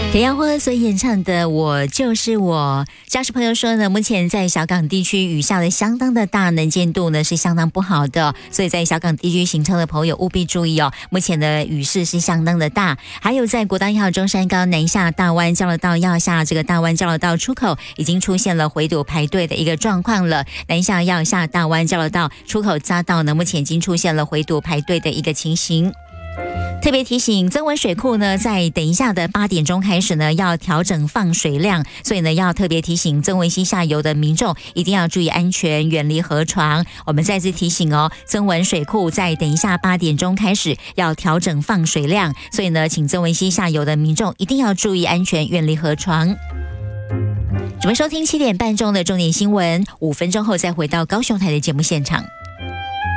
田阳辉所演唱的《我就是我》，家属朋友说呢，目前在小港地区雨下的相当的大，能见度呢是相当不好的，所以在小港地区行车的朋友务必注意哦。目前的雨势是相当的大，还有在国道1号中山高南下大湾交流道要下这个大湾交流道出口，已经出现了回堵排队的一个状况了。南下要下大湾交流道出口匝道呢，目前已经出现了回堵排队的一个情形。特别提醒，曾文水库呢，在等一下的8点钟开始呢，要调整放水量，所以呢，要特别提醒曾文溪下游的民众一定要注意安全，远离河床。我们再次提醒哦，曾文水库在等一下8点钟开始要调整放水量，所以呢，请曾文溪下游的民众一定要注意安全，远离河床。准备收听7点半钟的重点新闻，5分钟后再回到高雄台的节目现场。